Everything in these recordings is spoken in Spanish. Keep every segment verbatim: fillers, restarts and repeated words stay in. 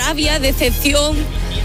rabia, decepción,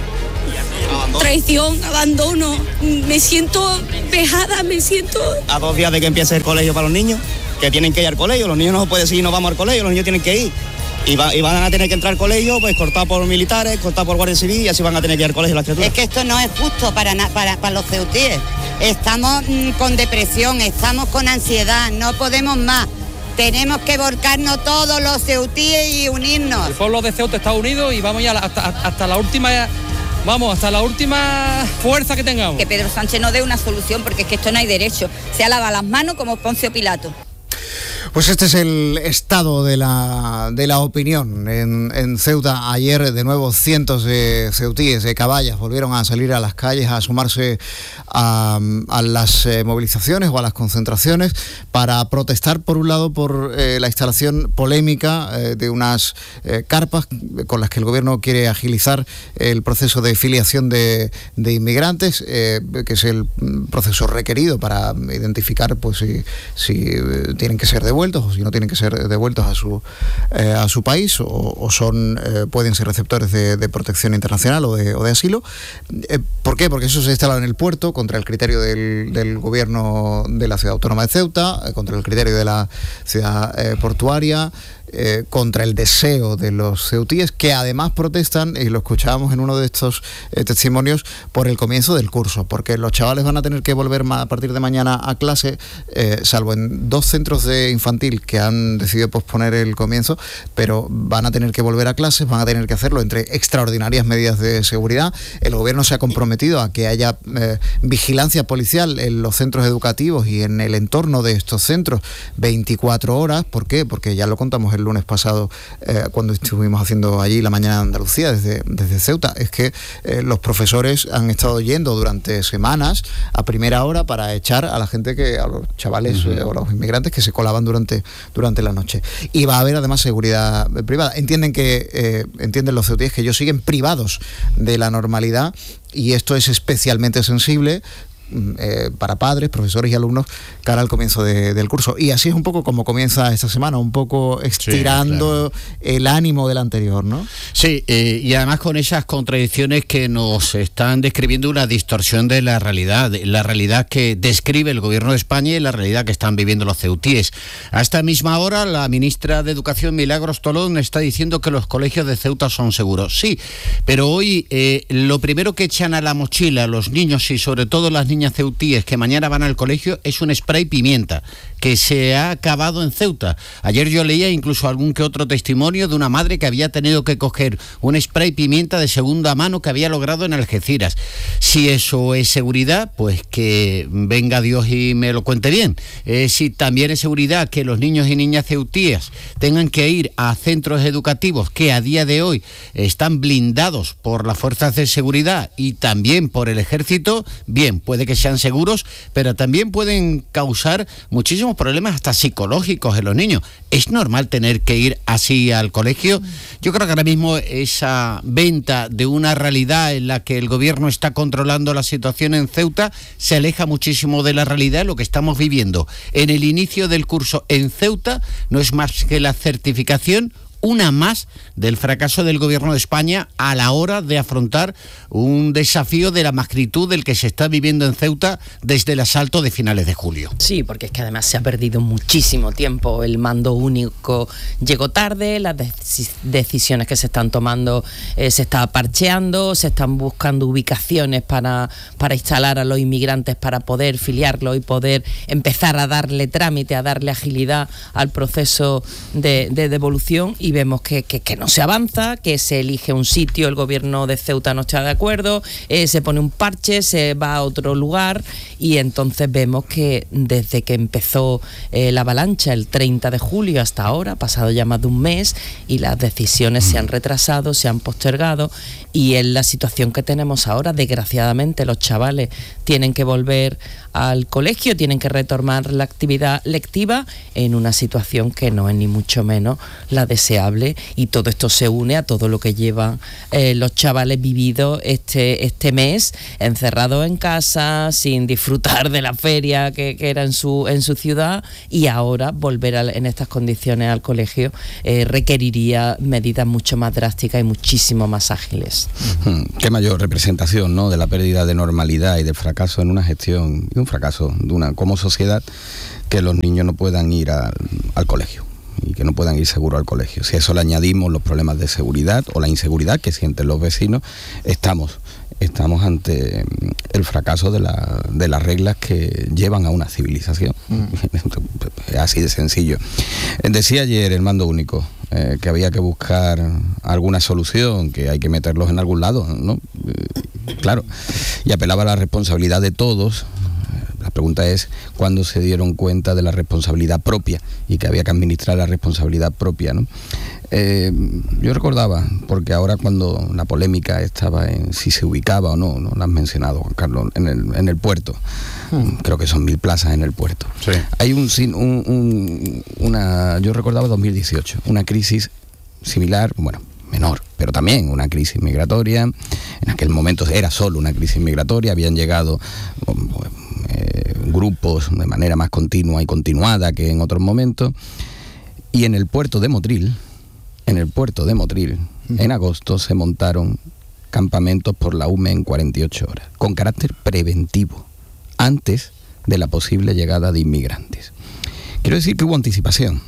traición, abandono. Me siento vejada, me siento... A dos días de que empiece el colegio para los niños, que tienen que ir al colegio, los niños no pueden decir no vamos al colegio, los niños tienen que ir. Y, va, y van a tener que entrar al colegio, pues cortado por militares, cortado por guardia civil, y así van a tener que ir al colegio las criaturas. Es que esto no es justo para, para, para los ceutíes. Estamos mmm, con depresión, estamos con ansiedad, no podemos más. Tenemos que volcarnos todos los ceutíes y unirnos. El pueblo de Ceuta está unido y vamos ya hasta, hasta la última... Vamos, hasta la última fuerza que tengamos. Que Pedro Sánchez no dé una solución, porque es que esto no hay derecho. Se lava las manos como Poncio Pilato. Pues este es el estado de la, de la opinión en, en Ceuta. Ayer de nuevo cientos de ceutíes, de caballas, volvieron a salir a las calles a sumarse a, a las eh, movilizaciones o a las concentraciones para protestar, por un lado, por eh, la instalación polémica eh, de unas eh, carpas con las que el gobierno quiere agilizar el proceso de filiación de, de inmigrantes, eh, que es el proceso requerido para identificar pues si, si eh, tienen que ser devueltos o si no tienen que ser devueltos a su eh, a su país o, o son eh, pueden ser receptores de, de protección internacional o de, o de asilo. Eh, ¿Por qué? Porque eso se ha instalado en el puerto contra el criterio del, del gobierno de la ciudad autónoma de Ceuta, eh, contra el criterio de la ciudad eh, portuaria, Eh, contra el deseo de los ceutíes, que además protestan, y lo escuchábamos en uno de estos eh, testimonios, por el comienzo del curso, porque los chavales van a tener que volver ma- a partir de mañana a clase, eh, salvo en dos centros de infantil que han decidido posponer el comienzo, pero van a tener que volver a clases, van a tener que hacerlo entre extraordinarias medidas de seguridad. El gobierno se ha comprometido a que haya eh, vigilancia policial en los centros educativos y en el entorno de estos centros veinticuatro horas. ¿Por qué? Porque ya lo contamos el lunes pasado eh, cuando estuvimos haciendo allí la mañana de Andalucía desde, desde Ceuta. Es que eh, los profesores han estado yendo durante semanas a primera hora para echar a la gente, que a los chavales uh-huh. eh, o los inmigrantes que se colaban durante, durante la noche. Y va a haber además seguridad privada. Entienden que eh, entienden los ceutíes que ellos siguen privados de la normalidad, y esto es especialmente sensible Eh, para padres, profesores y alumnos cara al comienzo de, del curso. Y así es un poco como comienza esta semana, un poco estirando sí, claro. el ánimo del anterior, ¿no? Sí, eh, y además con esas contradicciones que nos están describiendo una distorsión de la realidad, la realidad que describe el gobierno de España y la realidad que están viviendo los ceutíes. A esta misma hora, la ministra de Educación, Milagros Tolón, está diciendo que los colegios de Ceuta son seguros. Sí, pero hoy eh, lo primero que echan a la mochila los niños y sobre todo las niñas ceutíes que mañana van al colegio es un spray pimienta que se ha acabado en Ceuta. Ayer yo leía incluso algún que otro testimonio de una madre que había tenido que coger un spray pimienta de segunda mano que había logrado en Algeciras. Si eso es seguridad, pues que venga Dios y me lo cuente bien. Eh, si también es seguridad que los niños y niñas ceutíes tengan que ir a centros educativos que a día de hoy están blindados por las fuerzas de seguridad y también por el ejército, bien, puede que sean seguros, pero también pueden causar muchísimos problemas hasta psicológicos en los niños. ¿Es normal tener que ir así al colegio? Yo creo que ahora mismo esa venta de una realidad en la que el gobierno está controlando la situación en Ceuta se aleja muchísimo de la realidad. Lo que estamos viviendo en el inicio del curso en Ceuta no es más que la certificación, una más, del fracaso del gobierno de España a la hora de afrontar un desafío de la magnitud del que se está viviendo en Ceuta desde el asalto de finales de julio. Sí, porque es que además se ha perdido muchísimo tiempo. El mando único llegó tarde, las de- decisiones que se están tomando eh, se está parcheando, se están buscando ubicaciones para, para instalar a los inmigrantes, para poder filiarlos y poder empezar a darle trámite, a darle agilidad al proceso de, de devolución. Y vemos que, que, que no se avanza, que se elige un sitio, el gobierno de Ceuta no está de acuerdo, eh, se pone un parche, se va a otro lugar, y entonces vemos que desde que empezó eh, la avalancha el treinta de julio hasta ahora, ha pasado ya más de un mes, y las decisiones se han retrasado, se han postergado, y es la situación que tenemos ahora. Desgraciadamente los chavales tienen que volver al colegio, tienen que retomar la actividad lectiva en una situación que no es ni mucho menos la deseable, y todo esto se une a todo lo que llevan eh, los chavales vividos este, este mes, encerrados en casa, sin disfrutar de la feria que, que era en su, en su ciudad, y ahora volver a, en estas condiciones al colegio eh, requeriría medidas mucho más drásticas y muchísimo más ágiles. Qué mayor representación, ¿no?, de la pérdida de normalidad y del fracaso en una gestión, y un fracaso de una como sociedad, que los niños no puedan ir al, al colegio y que no puedan ir seguro al colegio. Si a eso le añadimos los problemas de seguridad o la inseguridad que sienten los vecinos, estamos estamos ante el fracaso de, la, de las reglas que llevan a una civilización. Mm. Así de sencillo. Decía ayer el mando único eh, que había que buscar alguna solución, que hay que meterlos en algún lado, ¿no? Eh, claro, y apelaba a la responsabilidad de todos. La pregunta es cuándo se dieron cuenta de la responsabilidad propia y que había que administrar la responsabilidad propia, ¿no? Eh, yo recordaba, porque ahora cuando la polémica estaba en si se ubicaba o no, no lo has mencionado, Juan Carlos, en el, en el puerto. Hmm. Creo que son mil plazas en el puerto. Sí. Hay un, un, un una, yo recordaba dos mil dieciocho, una crisis similar, bueno, menor, pero también una crisis migratoria. En aquel momento era solo una crisis migratoria, habían llegado eh, grupos de manera más continua y continuada que en otros momentos, y en el puerto de Motril, en el puerto de Motril, uh-huh. en agosto se montaron campamentos por la U M E en cuarenta y ocho horas, con carácter preventivo, antes de la posible llegada de inmigrantes. Quiero decir que hubo anticipación.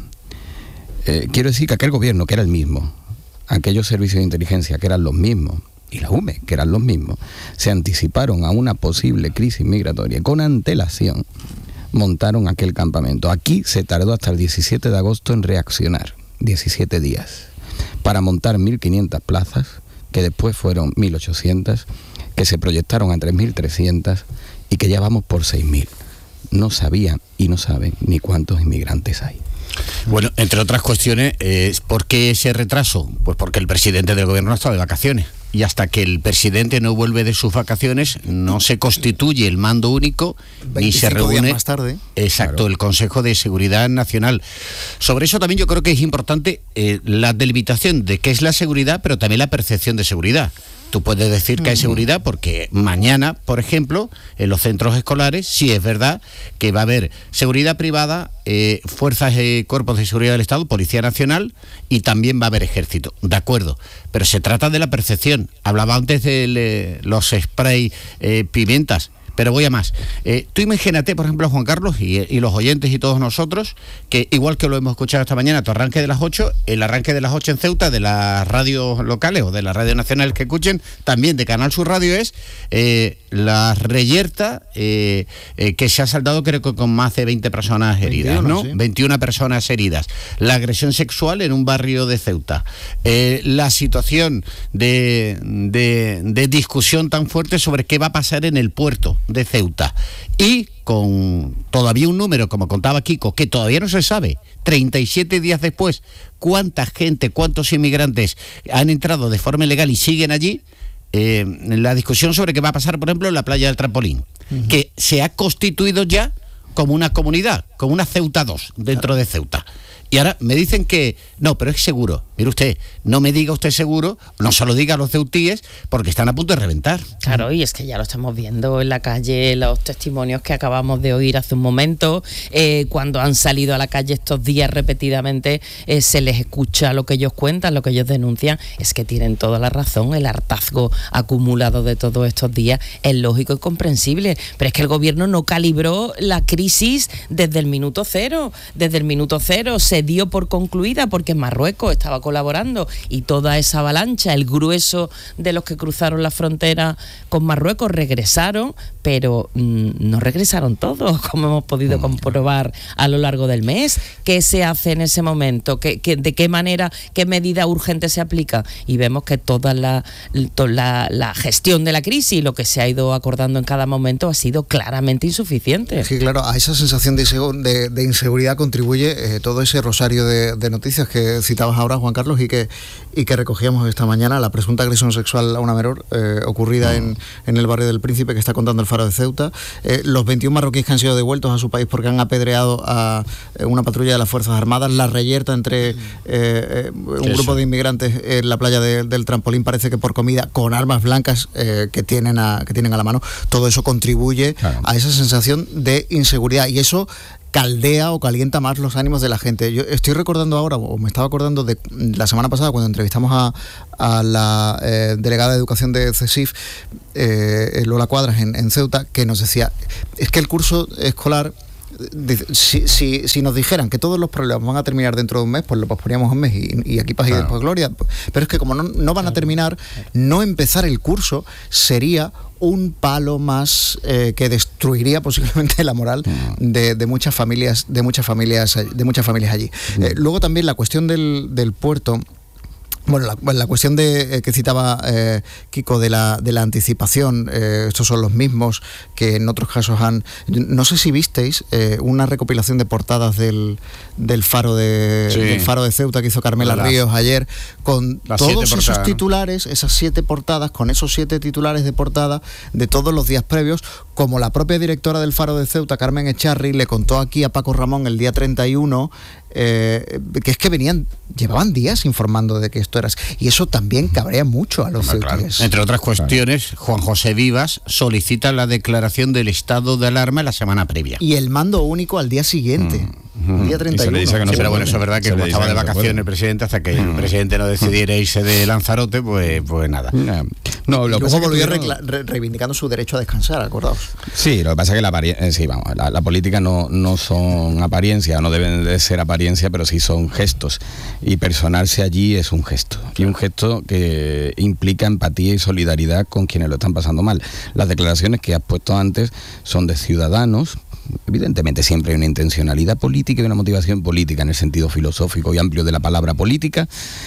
Eh, quiero decir que aquel gobierno, que era el mismo, aquellos servicios de inteligencia, que eran los mismos, y la U M E, que eran los mismos, se anticiparon a una posible crisis migratoria. Con antelación montaron aquel campamento. Aquí se tardó hasta el diecisiete de agosto en reaccionar, diecisiete días, para montar mil quinientas plazas, que después fueron mil ochocientas, que se proyectaron a tres mil trescientas y que ya vamos por seis mil. No sabían y no saben ni cuántos inmigrantes hay. Bueno, entre otras cuestiones, eh, ¿por qué ese retraso? Pues porque el presidente del gobierno ha estado de vacaciones. Y hasta que el presidente no vuelve de sus vacaciones, no se constituye el mando único ni se reúne días más tarde. Exacto, claro. El Consejo de Seguridad Nacional. Sobre eso también yo creo que es importante eh, la delimitación de qué es la seguridad, pero también la percepción de seguridad. Tú puedes decir que hay seguridad porque mañana, por ejemplo, en los centros escolares, sí es verdad que va a haber seguridad privada, eh, fuerzas y eh, cuerpos de seguridad del Estado, Policía Nacional, y también va a haber ejército. De acuerdo, pero se trata de la percepción. Hablaba antes de le, los spray eh, pimientas. Pero voy a más. Eh, tú imagínate, por ejemplo, Juan Carlos y, y los oyentes y todos nosotros, que igual que lo hemos escuchado esta mañana, tu arranque de las ocho, el arranque de las ocho en Ceuta, de las radios locales o de las radios nacionales que escuchen, también de Canal Sur Radio, es eh, la reyerta eh, eh, que se ha saldado creo que con más de veinte personas heridas, veintiuno, ¿no? Sí. veintiuna personas heridas. La agresión sexual en un barrio de Ceuta. Eh, la situación de, de, de discusión tan fuerte sobre qué va a pasar en el puerto de Ceuta, y con todavía un número, como contaba Kiko, que todavía no se sabe, treinta y siete días después, cuánta gente, cuántos inmigrantes han entrado de forma ilegal y siguen allí. Eh, la discusión sobre qué va a pasar, por ejemplo, en la playa del Trampolín, uh-huh. que se ha constituido ya como una comunidad, como una Ceuta dos dentro de Ceuta. Y ahora me dicen que no, pero es seguro. Mire usted, no me diga usted seguro, no se lo diga a los ceutíes, porque están a punto de reventar. Claro, y es que ya lo estamos viendo en la calle, los testimonios que acabamos de oír hace un momento, eh, cuando han salido a la calle estos días repetidamente, eh, se les escucha lo que ellos cuentan, lo que ellos denuncian. Es que tienen toda la razón, el hartazgo acumulado de todos estos días es lógico y comprensible, pero es que el gobierno no calibró la crisis desde el minuto cero, desde el minuto cero se dio por concluida porque Marruecos estaba colaborando y toda esa avalancha, el grueso de los que cruzaron la frontera con Marruecos regresaron, pero mmm, no regresaron todos, como hemos podido comprobar a lo largo del mes. ¿Qué se hace en ese momento? ¿Qué, qué, ¿De qué manera, qué medida urgente se aplica? Y vemos que toda la, la, la gestión de la crisis y lo que se ha ido acordando en cada momento ha sido claramente insuficiente. Sí, claro, a esa sensación de, de, de inseguridad contribuye eh, todo ese rosario de, de noticias que citabas ahora, Juan Carlos, y que, y que recogíamos esta mañana, la presunta agresión sexual a una menor eh, ocurrida en, en el barrio del Príncipe, que está contando el Faro de Ceuta, eh, los veintiún marroquíes que han sido devueltos a su país porque han apedreado a eh, una patrulla de las Fuerzas Armadas, la reyerta entre eh, eh, un Eso. grupo de inmigrantes en la playa de, del Trampolín, parece que por comida, con armas blancas eh, que, tienen a, que tienen a la mano. Todo eso contribuye claro. a esa sensación de inseguridad, y eso caldea o calienta más los ánimos de la gente. Yo estoy recordando ahora, o me estaba acordando de la semana pasada cuando entrevistamos a, a la eh, delegada de Educación de CESIF, eh, Lola Cuadras, en, en Ceuta, que nos decía, es que el curso escolar, Si, si, si nos dijeran que todos los problemas van a terminar dentro de un mes, pues lo posponíamos un mes y, y aquí paz y claro. después gloria. Pero es que como no, no van a terminar, no empezar el curso sería un palo más eh, que destruiría posiblemente la moral de, de muchas familias, de muchas familias, de muchas familias allí. Eh, luego también la cuestión del, del puerto. Bueno, la, la cuestión de eh, que citaba eh, Kiko de la de la anticipación, eh, estos son los mismos que en otros casos han... No sé si visteis eh, una recopilación de portadas del, del Faro de sí. del Faro de Ceuta que hizo Carmela las, Ríos ayer, con todos esos titulares, esas siete portadas, con esos siete titulares de portada de todos los días previos, como la propia directora del Faro de Ceuta, Carmen Echarri, le contó aquí a Paco Ramón el día treinta y uno, eh, que es que venían, llevaban días informando de que esto era así, y eso también cabrea mucho a los ah, ceutíes. Claro. Entre otras cuestiones, claro. Juan José Vivas solicita la declaración del estado de alarma la semana previa. Y el mando único al día siguiente. Mm. El día treinta y uno. Y se le dice que no sí, pero bueno, eso es verdad que como estaba de vacaciones el presidente, hasta que mm. el presidente no decidiera irse de Lanzarote, pues, pues nada. No, no lo y luego volvió tuvieron... re reivindicando su derecho a descansar, acordaos. Sí, lo que pasa es que la, eh, sí, vamos, la, la política no, no son apariencia, no deben de ser apariencia, pero sí son gestos. Y personarse allí es un gesto. Y un gesto que implica empatía y solidaridad con quienes lo están pasando mal. Las declaraciones que has puesto antes son de ciudadanos. Evidentemente siempre hay una intencionalidad política y una motivación política en el sentido filosófico y amplio de la palabra política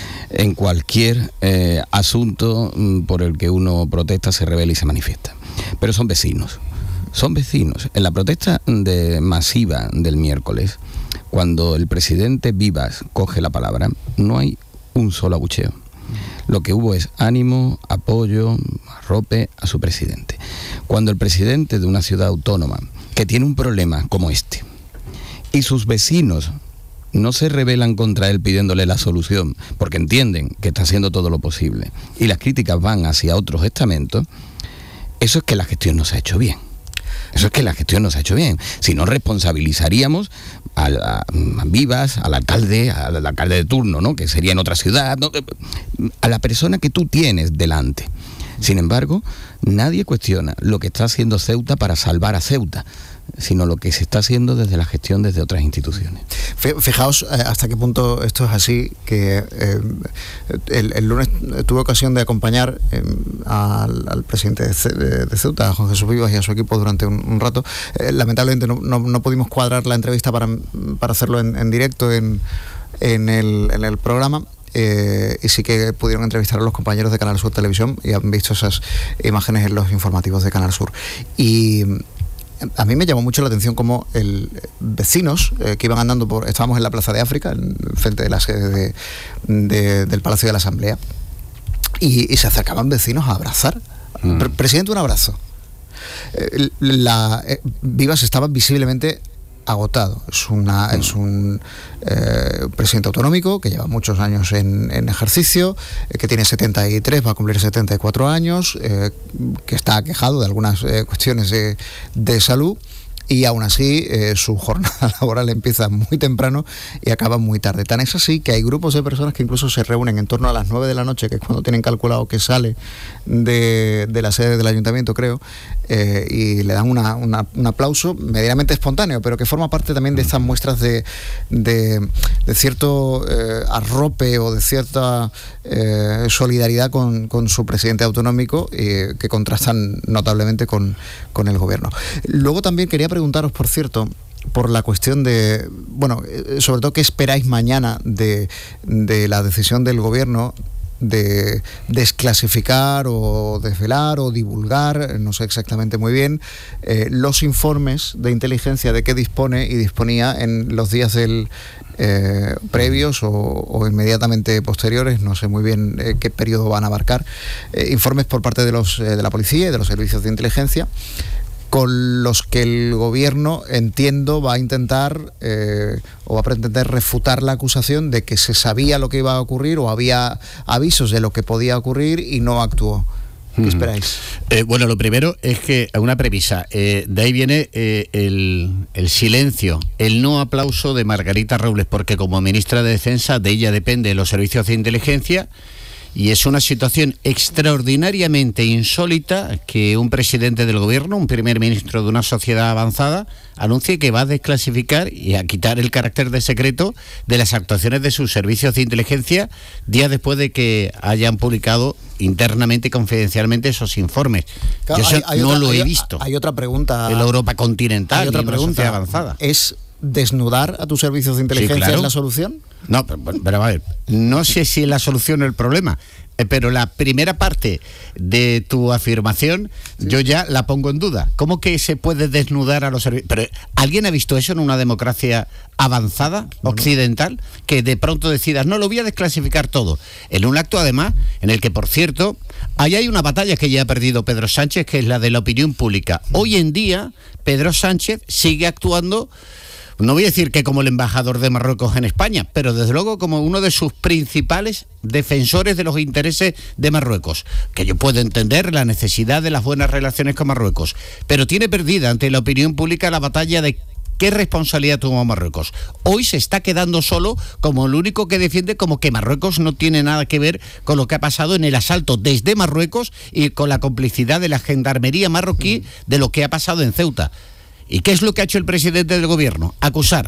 en cualquier eh, asunto por el que uno protesta, se revela y se manifiesta. Pero son vecinos, son vecinos. En la protesta de masiva del miércoles, cuando el presidente Vivas coge la palabra, no hay un solo abucheo. Lo que hubo es ánimo, apoyo, arrope a su presidente. Cuando el presidente de una ciudad autónoma que tiene un problema como este y sus vecinos no se rebelan contra él pidiéndole la solución porque entienden que está haciendo todo lo posible y las críticas van hacia otros estamentos, eso es que la gestión no se ha hecho bien. Eso es que la gestión no se ha hecho bien. Si no, responsabilizaríamos a, a, a Vivas, al alcalde, al alcalde de turno, ¿no? Que sería en otra ciudad, ¿no? A la persona que tú tienes delante. Sin embargo, nadie cuestiona lo que está haciendo Ceuta para salvar a Ceuta, sino lo que se está haciendo desde la gestión desde otras instituciones. Fijaos eh, hasta qué punto esto es así, que eh, el, el lunes tuve ocasión de acompañar eh, al, al presidente de, de Ceuta, a Juan Jesús Vivas, y a su equipo durante un, un rato. Eh, lamentablemente no, no, no pudimos cuadrar la entrevista para, para hacerlo en, en directo en, en, el, en el programa. Eh, y sí que pudieron entrevistar a los compañeros de Canal Sur Televisión y han visto esas imágenes en los informativos de Canal Sur. Y a mí me llamó mucho la atención cómo el vecinos eh, que iban andando por... Estábamos en la Plaza de África, en frente de la sede de, de, del Palacio de la Asamblea, y, y se acercaban vecinos a abrazar. Mm. Pre Presidente, un abrazo. Eh, la, eh, Vivas estaba visiblemente agotado. Es, una, mm. es un eh, presidente autonómico que lleva muchos años en, en ejercicio, eh, que tiene setenta y tres, va a cumplir setenta y cuatro años, eh, que está aquejado de algunas eh, cuestiones de, de salud. Y aún así eh, su jornada laboral empieza muy temprano y acaba muy tarde. Tan es así que hay grupos de personas que incluso se reúnen en torno a las nueve de la noche, que es cuando tienen calculado que sale de, de la sede del ayuntamiento, creo, eh, y le dan una, una, un aplauso medianamente espontáneo, pero que forma parte también de estas muestras de, de, de cierto eh, arrope o de cierta eh, solidaridad con, con su presidente autonómico, eh, que contrastan notablemente con, con el gobierno. Luego también quería preguntaros, por cierto, por la cuestión de, bueno, sobre todo qué esperáis mañana de, de la decisión del gobierno de desclasificar o desvelar o divulgar, no sé exactamente muy bien, eh, los informes de inteligencia de que dispone y disponía en los días del eh, previos o, o inmediatamente posteriores, no sé muy bien eh, qué periodo van a abarcar, eh, informes por parte de los eh, de la policía y de los servicios de inteligencia, con los que el gobierno, entiendo, va a intentar eh, o va a pretender refutar la acusación de que se sabía lo que iba a ocurrir o había avisos de lo que podía ocurrir y no actuó. ¿Qué esperáis? Eh, bueno, lo primero es que una premisa, eh, de ahí viene eh, el, el silencio, el no aplauso de Margarita Robles, porque como ministra de Defensa de ella depende los servicios de inteligencia. Y es una situación extraordinariamente insólita que un presidente del gobierno, un primer ministro de una sociedad avanzada, anuncie que va a desclasificar y a quitar el carácter de secreto de las actuaciones de sus servicios de inteligencia días después de que hayan publicado internamente y confidencialmente esos informes. Claro, Yo hay, hay no otra, lo he hay, visto. Hay otra pregunta. En la Europa continental, hay otra y una pregunta sociedad avanzada. ¿Es desnudar a tus servicios de inteligencia Sí, claro. es la solución? No, pero, pero a ver, no sé si es la solución o el problema, eh, pero la primera parte de tu afirmación sí. yo ya la pongo en duda. ¿Cómo que se puede desnudar a los servicios? Pero ¿alguien ha visto eso en una democracia avanzada, no, occidental? No. Que de pronto decidas, no, lo voy a desclasificar todo. En un acto, además, en el que, por cierto, ahí hay una batalla que ya ha perdido Pedro Sánchez, que es la de la opinión pública. Hoy en día, Pedro Sánchez sigue actuando, no voy a decir que como el embajador de Marruecos en España, pero desde luego como uno de sus principales defensores de los intereses de Marruecos, que yo puedo entender la necesidad de las buenas relaciones con Marruecos, pero tiene perdida ante la opinión pública la batalla de qué responsabilidad tuvo Marruecos. Hoy se está quedando solo como el único que defiende como que Marruecos no tiene nada que ver con lo que ha pasado en el asalto desde Marruecos y con la complicidad de la gendarmería marroquí de lo que ha pasado en Ceuta. ¿Y qué es lo que ha hecho el presidente del gobierno? Acusar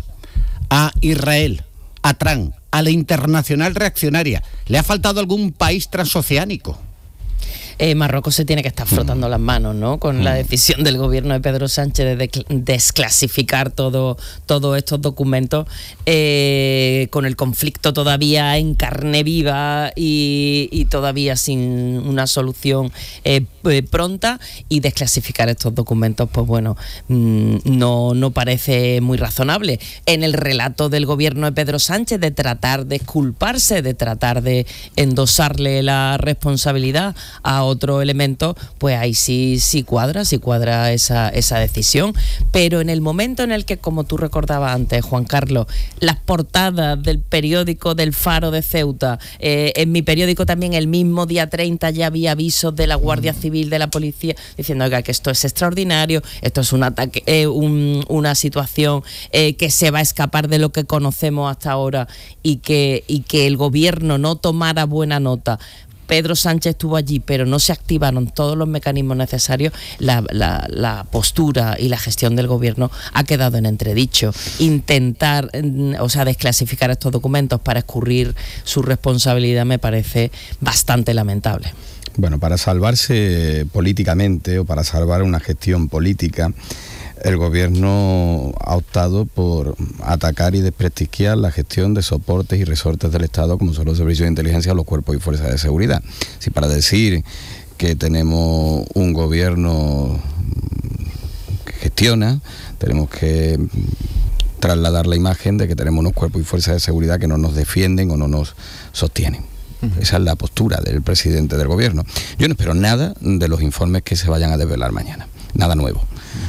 a Israel, a Trump, a la internacional reaccionaria. ¿Le ha faltado algún país transoceánico? Eh, Marruecos se tiene que estar frotando mm. las manos, ¿no? Con mm. la decisión del gobierno de Pedro Sánchez de desclasificar todo, todos estos documentos, eh, con el conflicto todavía en carne viva y, y todavía sin una solución eh, pronta, y desclasificar estos documentos, pues bueno, mmm, no, no parece muy razonable. En el relato del gobierno de Pedro Sánchez de tratar de exculparse, de tratar de endosarle la responsabilidad a otro elemento, pues ahí sí, sí cuadra, sí cuadra esa, esa decisión. Pero en el momento en el que, como tú recordabas antes, Juan Carlos, las portadas del periódico del Faro de Ceuta, eh, en mi periódico también el mismo día treinta ya había avisos de la Guardia Civil, de la policía, diciendo, oiga, que esto es extraordinario, esto es un ataque, eh, un, una situación eh, que se va a escapar de lo que conocemos hasta ahora, y que, y que el gobierno no tomara buena nota. Pedro Sánchez estuvo allí, pero no se activaron todos los mecanismos necesarios. La, la, la postura y la gestión del gobierno ha quedado en entredicho. Intentar, o sea, desclasificar estos documentos para escurrir su responsabilidad me parece bastante lamentable. Bueno, para salvarse políticamente o para salvar una gestión política, el gobierno ha optado por atacar y desprestigiar la gestión de soportes y resortes del Estado, como son los servicios de inteligencia, los cuerpos y fuerzas de seguridad. Si para decir que tenemos un gobierno que gestiona, tenemos que trasladar la imagen de que tenemos unos cuerpos y fuerzas de seguridad que no nos defienden o no nos sostienen. Uh-huh. Esa es la postura del presidente del gobierno. Yo no espero nada de los informes que se vayan a desvelar mañana, nada nuevo.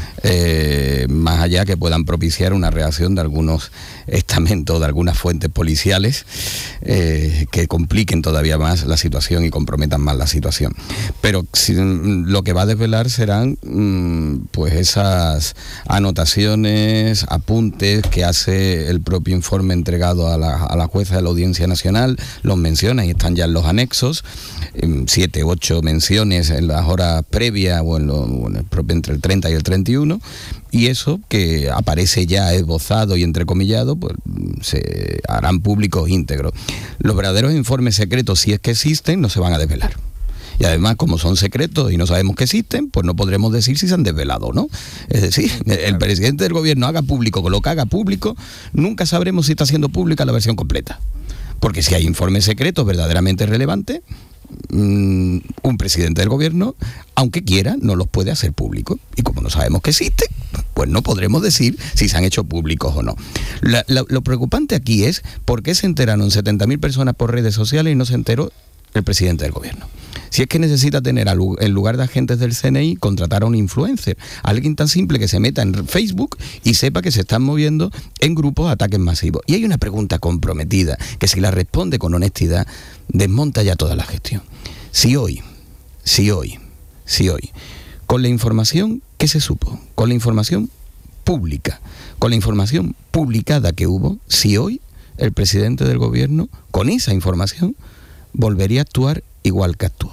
Eh, más allá que puedan propiciar una reacción de algunos estamentos, de algunas fuentes policiales eh, que compliquen todavía más la situación y comprometan más la situación. Pero si, lo que va a desvelar serán mmm, pues esas anotaciones, apuntes que hace el propio informe entregado a la, a la jueza de la Audiencia Nacional, los menciona y están ya en los anexos, eh, siete, ocho menciones en las horas previas o en, lo, o en el propio, entre el treinta y el treinta y uno, y eso que aparece ya esbozado y entrecomillado, pues se harán públicos íntegros. Los verdaderos informes secretos, si es que existen, no se van a desvelar. Y además, como son secretos y no sabemos que existen, pues no podremos decir si se han desvelado o no. Es decir, el presidente del gobierno haga público con lo que haga público, nunca sabremos si está haciendo pública la versión completa. Porque si hay informes secretos verdaderamente relevantes, mmm, un presidente del gobierno, aunque quiera, no los puede hacer públicos. Y como no sabemos que existen, pues no podremos decir si se han hecho públicos o no. La, la, lo preocupante aquí es por qué se enteraron setenta mil personas por redes sociales y no se enteró el presidente del gobierno. Si es que necesita tener, en lugar de agentes del C N I, contratar a un influencer, alguien tan simple que se meta en Facebook y sepa que se están moviendo en grupos ataques masivos. Y hay una pregunta comprometida, que si la responde con honestidad, desmonta ya toda la gestión. Si hoy, si hoy, si hoy, con la información que se supo, con la información pública, con la información publicada que hubo, si hoy el presidente del gobierno, con esa información, volvería a actuar igual que actuó.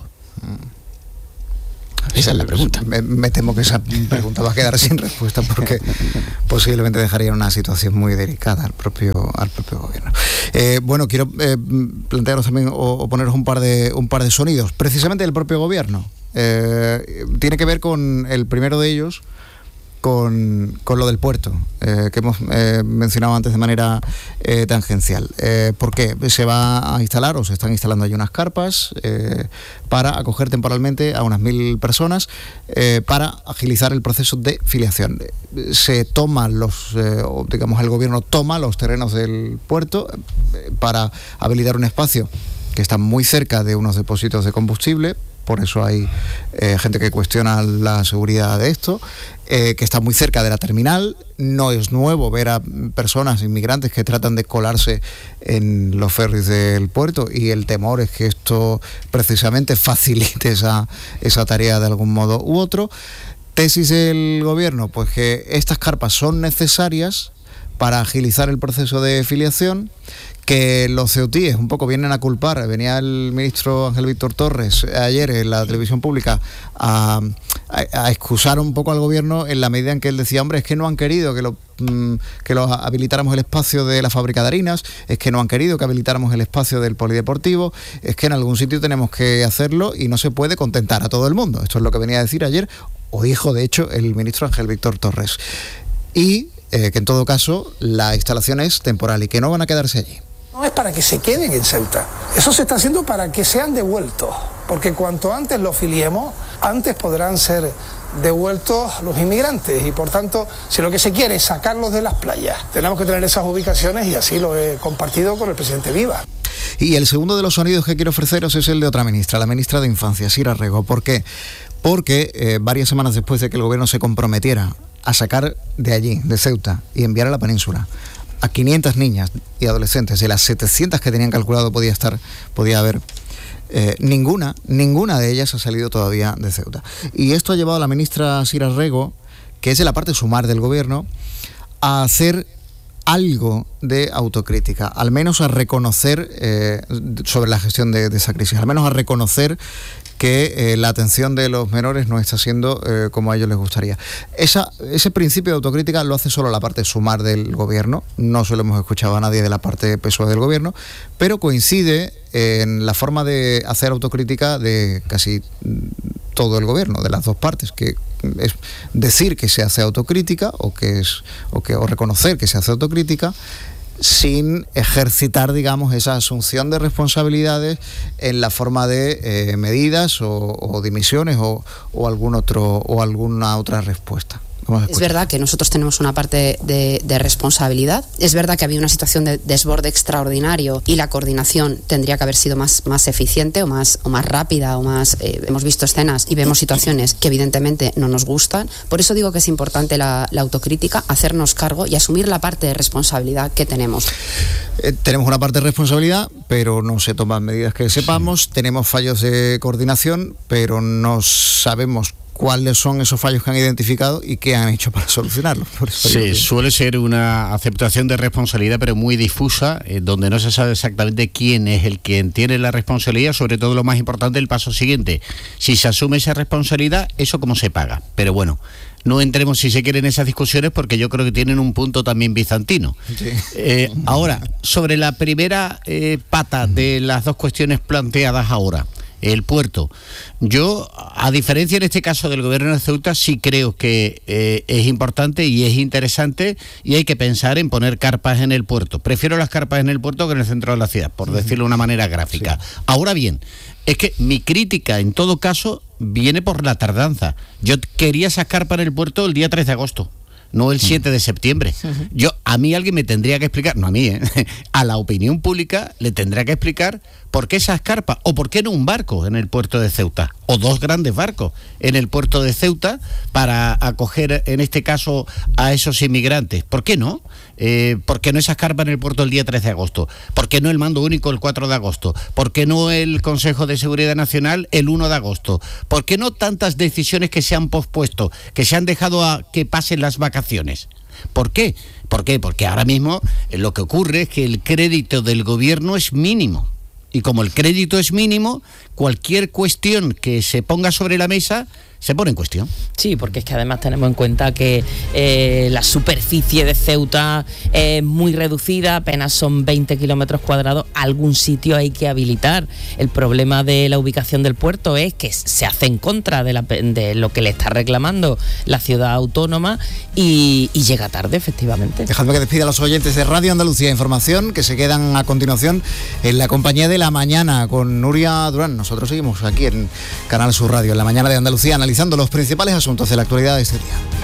Esa es la pregunta. Me, me temo que esa pregunta va a quedar sin respuesta porque posiblemente dejaría en una situación muy delicada al propio al propio gobierno. Eh, bueno, quiero eh, plantearos también o, o poneros un par de un par de sonidos, precisamente del propio gobierno. Eh, tiene que ver con el primero de ellos, con, con lo del puerto, eh, que hemos eh, mencionado antes de manera eh, tangencial. Eh, ¿Por qué? Se va a instalar, o se están instalando allí unas carpas eh, para acoger temporalmente a unas mil personas eh, para agilizar el proceso de filiación. Se toman los, eh, o digamos, el gobierno toma los terrenos del puerto eh, para habilitar un espacio que está muy cerca de unos depósitos de combustible. Por eso hay eh, gente que cuestiona la seguridad de esto, eh, que está muy cerca de la terminal. No es nuevo ver a personas inmigrantes que tratan de colarse en los ferries del puerto, y el temor es que esto precisamente facilite esa, esa tarea de algún modo u otro. Tesis del gobierno, pues que estas carpas son necesarias para agilizar el proceso de filiación, que los ceutíes un poco vienen a culpar. Venía el ministro Ángel Víctor Torres ayer en la televisión pública a, a, a excusar un poco al gobierno en la medida en que él decía, hombre, es que no han querido que lo que lo habilitáramos el espacio de la fábrica de harinas, es que no han querido que habilitáramos el espacio del polideportivo, es que en algún sitio tenemos que hacerlo y no se puede contentar a todo el mundo. Esto es lo que venía a decir ayer, o dijo de hecho el ministro Ángel Víctor Torres. Y eh, que en todo caso la instalación es temporal y que no van a quedarse allí. No es para que se queden en Ceuta, eso se está haciendo para que sean devueltos, porque cuanto antes los filiemos, antes podrán ser devueltos los inmigrantes, y por tanto, si lo que se quiere es sacarlos de las playas, tenemos que tener esas ubicaciones, y así lo he compartido con el presidente Viva. Y el segundo de los sonidos que quiero ofreceros es el de otra ministra, la ministra de Infancia, Sira Rego. ¿Por qué? Porque eh, varias semanas después de que el gobierno se comprometiera a sacar de allí, de Ceuta, y enviar a la península a quinientas niñas y adolescentes, de las setecientas que tenían calculado podía estar, podía haber, eh, ninguna, ninguna de ellas ha salido todavía de Ceuta. Y esto ha llevado a la ministra Sira Rego, que es de la parte sumar del gobierno, a hacer algo de autocrítica, al menos a reconocer eh, sobre la gestión de, de esa crisis, al menos a reconocer que eh, la atención de los menores no está siendo eh, como a ellos les gustaría. Esa, ese principio de autocrítica lo hace solo la parte sumar del gobierno, no se lo hemos escuchado a nadie de la parte P S O E del gobierno, pero coincide en la forma de hacer autocrítica de casi todo el gobierno, de las dos partes, que es decir que se hace autocrítica o que es o que o reconocer que se hace autocrítica sin ejercitar, digamos, esa asunción de responsabilidades en la forma de eh, medidas o, o dimisiones o, o algún otro o alguna otra respuesta. Es verdad que nosotros tenemos una parte de, de responsabilidad. Es verdad que había una situación de desborde extraordinario y la coordinación tendría que haber sido más, más eficiente o más, o más rápida o más... Eh, hemos visto escenas y vemos situaciones que evidentemente no nos gustan. Por eso digo que es importante la, la autocrítica, hacernos cargo y asumir la parte de responsabilidad que tenemos. Eh, tenemos una parte de responsabilidad, pero no se toman medidas que sepamos. Tenemos fallos de coordinación, pero no sabemos cuáles son esos fallos que han identificado y qué han hecho para solucionarlos. Por eso sí, yo... suele ser una aceptación de responsabilidad, pero muy difusa, eh, donde no se sabe exactamente quién es el quien tiene la responsabilidad, sobre todo lo más importante, el paso siguiente. Si se asume esa responsabilidad, ¿eso cómo se paga? Pero bueno, no entremos, si se quiere, en esas discusiones, porque yo creo que tienen un punto también bizantino. Sí. Eh, ahora, sobre la primera eh, pata de las dos cuestiones planteadas ahora, el puerto. Yo, a diferencia en este caso del gobierno de Ceuta, sí creo que eh, es importante y es interesante y hay que pensar en poner carpas en el puerto. Prefiero las carpas en el puerto que en el centro de la ciudad, por uh-huh. decirlo de una manera gráfica. Sí. Ahora bien, es que mi crítica en todo caso viene por la tardanza. Yo quería esas carpas en el puerto el día tres de agosto. No el siete de septiembre. Uh-huh. Yo, a mí alguien me tendría que explicar, no a mí, ¿eh? a la opinión pública le tendría que explicar por qué esas carpas, o por qué no un barco en el puerto de Ceuta, o dos grandes barcos en el puerto de Ceuta para acoger, en este caso, a esos inmigrantes. ¿Por qué no? Eh, ¿Por qué no esas carpas en el puerto el día tres de agosto? ¿Por qué no el mando único el cuatro de agosto? ¿Por qué no el Consejo de Seguridad Nacional el uno de agosto? ¿Por qué no tantas decisiones que se han pospuesto, que se han dejado a que pasen las vacaciones? ¿Por qué? ¿Por qué? Porque ahora mismo lo que ocurre es que el crédito del gobierno es mínimo. Y como el crédito es mínimo, cualquier cuestión que se ponga sobre la mesa se pone en cuestión. Sí, porque es que además tenemos en cuenta que eh, la superficie de Ceuta es muy reducida, apenas son veinte kilómetros cuadrados, algún sitio hay que habilitar. El problema de la ubicación del puerto es que se hace en contra de, la, de lo que le está reclamando la ciudad autónoma y, y llega tarde, efectivamente. Dejadme que despida a los oyentes de Radio Andalucía Información, que se quedan a continuación en la compañía de La Mañana con Nuria Durán. Nosotros seguimos aquí en Canal Sur Radio, en La Mañana de Andalucía, analizando los principales asuntos de la actualidad de este día.